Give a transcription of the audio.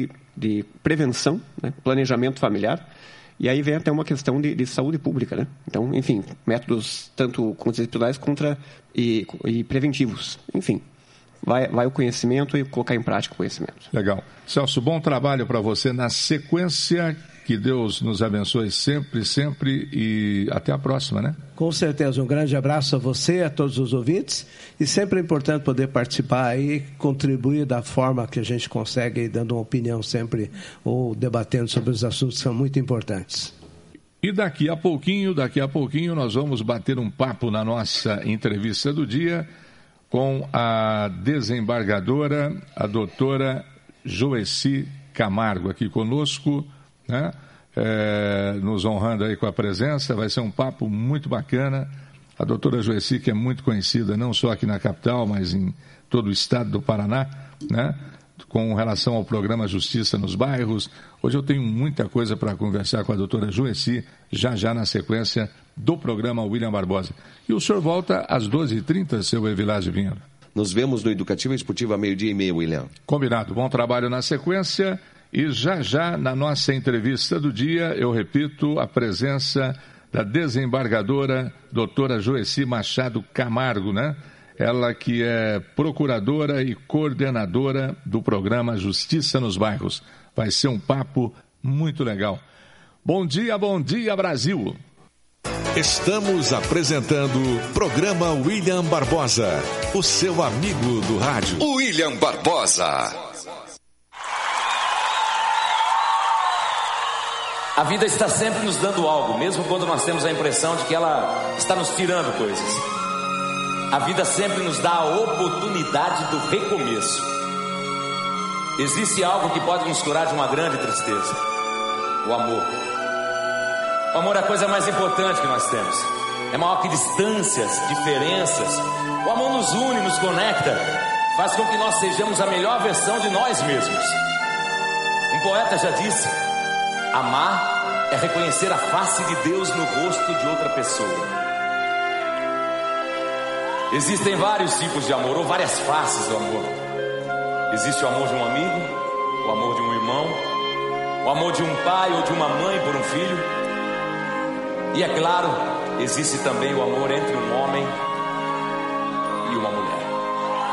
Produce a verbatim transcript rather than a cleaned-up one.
de, de prevenção, né? Planejamento familiar. E aí vem até uma questão de, de saúde pública, né? Então, enfim, métodos tanto contracepcionais contra e, e preventivos. Enfim, vai, vai o conhecimento e colocar em prática o conhecimento. Legal. Celso, bom trabalho para você na sequência. Que Deus nos abençoe sempre, sempre e até a próxima, né? Com certeza. Um grande abraço a você, a todos os ouvintes. E sempre é importante poder participar aí, contribuir da forma que a gente consegue, dando uma opinião sempre ou debatendo sobre os assuntos que são muito importantes. E daqui a pouquinho, daqui a pouquinho, nós vamos bater um papo na nossa entrevista do dia com a desembargadora, a doutora Joeci Camargo, aqui conosco, né? É, nos honrando aí com a presença. Vai ser um papo muito bacana. A doutora Joeci, que é muito conhecida não só aqui na capital, mas em todo o estado do Paraná, né? Com relação ao programa Justiça nos Bairros. Hoje eu tenho muita coisa para conversar com a doutora Joeci, já já na sequência do programa William Barbosa. E o senhor volta às doze e trinta, seu Evilásio Vinha. Nos vemos no Educativa Esportiva, meio-dia e meia, William. Combinado. Bom trabalho na sequência. E já já, na nossa entrevista do dia, eu repito a presença da desembargadora doutora Joeci Machado Camargo, né? Ela que é procuradora e coordenadora do programa Justiça nos Bairros. Vai ser um papo muito legal. Bom dia, bom dia, Brasil! Estamos apresentando o programa William Barbosa, o seu amigo do rádio. William Barbosa. A vida está sempre nos dando algo, mesmo quando nós temos a impressão de que ela está nos tirando coisas. A vida sempre nos dá a oportunidade do recomeço. Existe algo que pode nos curar de uma grande tristeza: o amor. O amor é a coisa mais importante que nós temos. É maior que distâncias, diferenças. O amor nos une, nos conecta, faz com que nós sejamos a melhor versão de nós mesmos. Um poeta já disse: amar é reconhecer a face de Deus no rosto de outra pessoa. Existem vários tipos de amor, ou várias faces do amor. Existe o amor de um amigo, o amor de um irmão, o amor de um pai ou de uma mãe por um filho. E é claro, existe também o amor entre um homem e uma mulher.